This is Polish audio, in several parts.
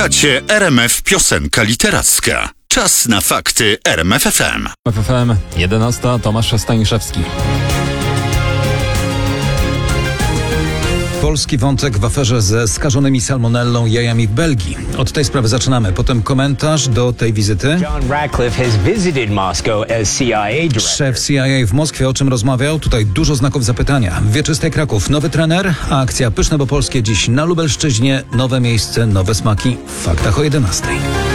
Słuchacie RMF Piosenka Literacka. Czas na fakty RMF FM. FM 11. Tomasz Staniszewski. Polski wątek w aferze ze skażonymi salmonellą jajami w Belgii. Od tej sprawy zaczynamy. Potem komentarz do tej wizyty. John Ratcliffe has visited Moscow as CIA director. Szef CIA w Moskwie o czym rozmawiał? Tutaj dużo znaków zapytania. Wieczystej Kraków, nowy trener, a akcja Pyszne bo Polskie dziś na Lubelszczyźnie. Nowe miejsce, nowe smaki w faktach o 11.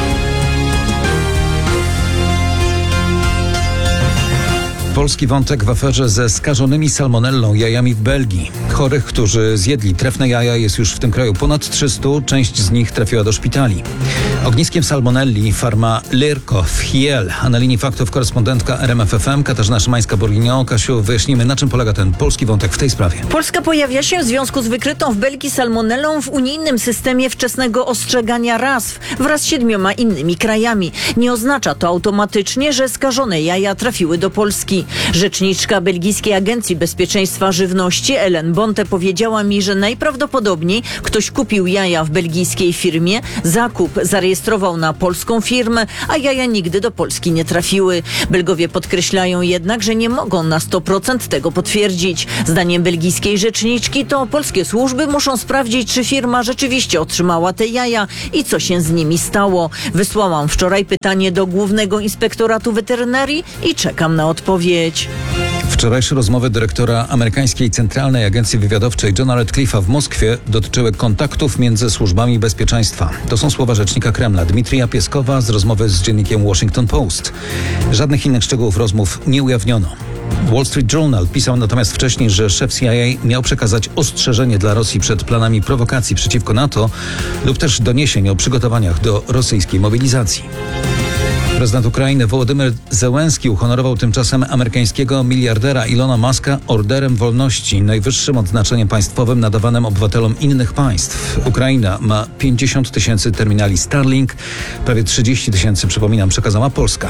Polski wątek w aferze ze skażonymi salmonellą jajami w Belgii. Chorych, którzy zjedli trefne jaja, jest już w tym kraju ponad 300. Część z nich trafiła do szpitali. Ogniskiem salmonelli farma Lirko w Hiel. A na linii faktów korespondentka RMF FM Katarzyna Szymańska-Bourguignon. Kasiu, wyjaśnimy, na czym polega ten polski wątek w tej sprawie. Polska pojawia się w związku z wykrytą w Belgii salmonellą w unijnym systemie wczesnego ostrzegania RASFF wraz z 7 innymi krajami. Nie oznacza to automatycznie, że skażone jaja trafiły do Polski. Rzeczniczka Belgijskiej Agencji Bezpieczeństwa Żywności Ellen Bonte powiedziała mi, że najprawdopodobniej ktoś kupił jaja w belgijskiej firmie, zakup zarejestrował na polską firmę, a jaja nigdy do Polski nie trafiły. Belgowie podkreślają jednak, że nie mogą na 100% tego potwierdzić. Zdaniem belgijskiej rzeczniczki to polskie służby muszą sprawdzić, czy firma rzeczywiście otrzymała te jaja i co się z nimi stało. Wysłałam wczoraj pytanie do Głównego Inspektoratu Weterynarii i czekam na odpowiedź. Wczorajsze rozmowy dyrektora amerykańskiej Centralnej Agencji Wywiadowczej Johna Ratcliffe'a w Moskwie dotyczyły kontaktów między służbami bezpieczeństwa. To są słowa rzecznika Kremla Dmitrija Pieskowa z rozmowy z dziennikiem Washington Post. Żadnych innych szczegółów rozmów nie ujawniono. Wall Street Journal pisał natomiast wcześniej, że szef CIA miał przekazać ostrzeżenie dla Rosji przed planami prowokacji przeciwko NATO lub też doniesień o przygotowaniach do rosyjskiej mobilizacji. Prezydent Ukrainy Wołodymyr Zełenski uhonorował tymczasem amerykańskiego miliardera Ilona Muska Orderem Wolności, najwyższym odznaczeniem państwowym nadawanym obywatelom innych państw. Ukraina ma 50 000 terminali Starlink, prawie 30 000, przypominam, przekazała Polska.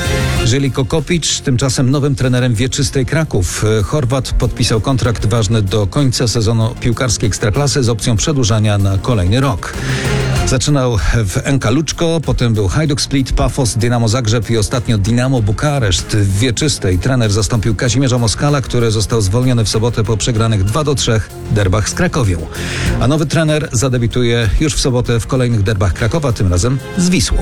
Żeljko Kopić tymczasem nowym trenerem Wieczystej Kraków. Chorwat podpisał kontrakt ważny do końca sezonu piłkarskiej Ekstraklasy z opcją przedłużania na kolejny rok. Zaczynał w NK Luczko, potem był Hajduk Split, Pafos, Dynamo Zagrzeb i ostatnio Dinamo Bukareszt. W Wieczystej trener zastąpił Kazimierza Moskala, który został zwolniony w sobotę po przegranych 2-3 derbach z Krakowią. A nowy trener zadebiutuje już w sobotę w kolejnych derbach Krakowa, tym razem z Wisłą.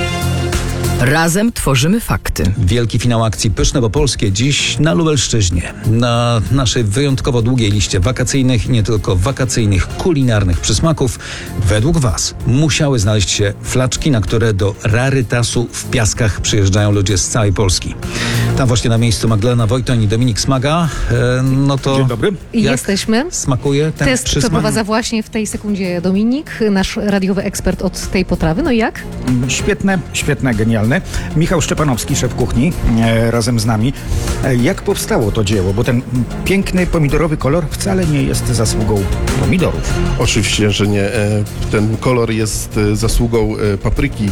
Razem tworzymy fakty. Wielki finał akcji Pyszne bo Polskie dziś na Lubelszczyźnie. Na naszej wyjątkowo długiej liście wakacyjnych i nie tylko wakacyjnych, kulinarnych przysmaków według Was musiały znaleźć się flaczki, na które do rarytasu w Piaskach przyjeżdżają ludzie z całej Polski. Tam właśnie na miejscu Magdalena Wojtoń i Dominik Smaga. No to dzień dobry. Jesteśmy. Smakuje ten Test przysmak? przeprowadza właśnie w tej sekundzie Dominik, nasz radiowy ekspert od tej potrawy. No i jak? Świetne, genialne. Michał Szczepanowski, szef kuchni, razem z nami. Jak powstało to dzieło? Bo ten piękny pomidorowy kolor wcale nie jest zasługą pomidorów. Oczywiście, że nie. Ten kolor jest zasługą papryki,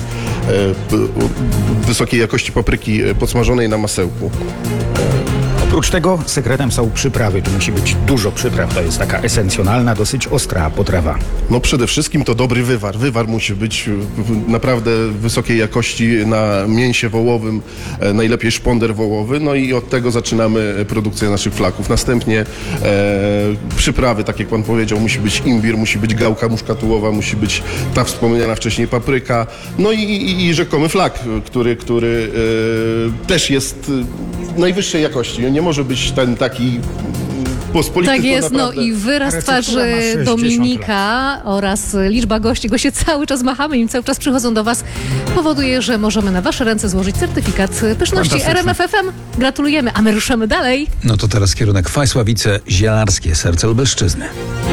wysokiej jakości papryki podsmażonej na masełku. Oprócz tego sekretem są przyprawy. Tu musi być dużo przypraw. To jest taka esencjonalna, dosyć ostra potrawa. No przede wszystkim to dobry wywar. Wywar musi być naprawdę wysokiej jakości na mięsie wołowym, najlepiej szponder wołowy. No i od tego zaczynamy produkcję naszych flaków. Następnie przyprawy, tak jak pan powiedział, musi być imbir, musi być gałka muszkatułowa, musi być ta wspomniana wcześniej papryka. No i rzekomy flak, który też jest najwyższej jakości. Nie może być ten taki pospolity. Tak jest, naprawdę... no i wyraz twarzy Dominika oraz liczba gości, go się cały czas machamy, im cały czas przychodzą do Was, powoduje, że możemy na Wasze ręce złożyć certyfikat pyszności RMF FM. Gratulujemy, a my ruszamy dalej. No to teraz kierunek Fajsławice, Zielarskie, serce Lubelszczyzny.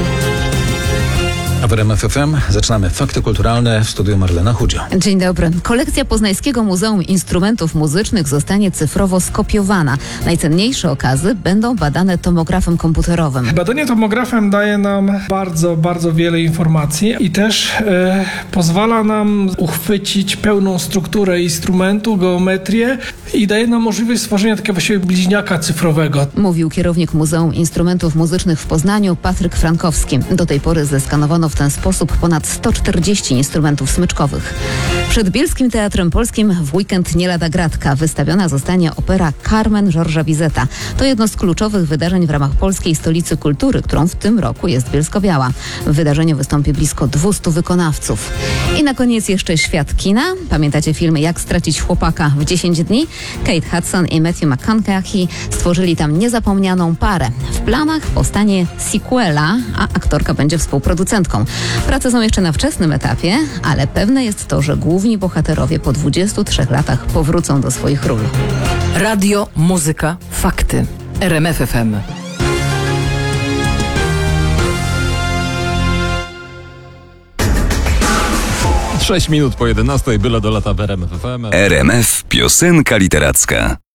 A w RMF FM zaczynamy fakty kulturalne, w studiu Marlena Chudzio. Dzień dobry. Kolekcja Poznańskiego Muzeum Instrumentów Muzycznych zostanie cyfrowo skopiowana. Najcenniejsze okazy będą badane tomografem komputerowym. Badanie tomografem daje nam bardzo wiele informacji i też pozwala nam uchwycić pełną strukturę instrumentu, geometrię i daje nam możliwość stworzenia takiego właściwie bliźniaka cyfrowego. Mówił kierownik Muzeum Instrumentów Muzycznych w Poznaniu, Patryk Frankowski. Do tej pory zeskanowano w ten sposób ponad 140 instrumentów smyczkowych. Przed Bielskim Teatrem Polskim w weekend nie lada gratka. Wystawiona zostanie opera Carmen Georgesa Bizeta. To jedno z kluczowych wydarzeń w ramach Polskiej Stolicy Kultury, którą w tym roku jest Bielsko-Biała. W wydarzeniu wystąpi blisko 200 wykonawców. I na koniec jeszcze świat kina. Pamiętacie filmy Jak stracić chłopaka w 10 dni? Kate Hudson i Matthew McConaughey stworzyli tam niezapomnianą parę. W planach powstanie sequela, a aktorka będzie współproducentką. Prace są jeszcze na wczesnym etapie, ale pewne jest to, że główni bohaterowie po 23 latach powrócą do swoich ról. Radio, muzyka, fakty. RMF FM. 6 minut po 11, byle do lata w RMF FM. RMF Piosenka Literacka.